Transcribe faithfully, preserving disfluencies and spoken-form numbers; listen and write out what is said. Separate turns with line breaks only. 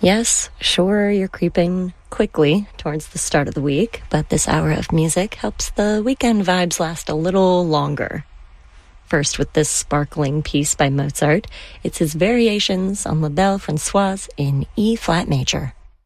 Yes, sure, you're creeping quickly towards the start of the week, but this hour of music helps the weekend vibes last a little longer. First, with this sparkling piece by Mozart, it's his Variations on La Belle Françoise in E-flat major.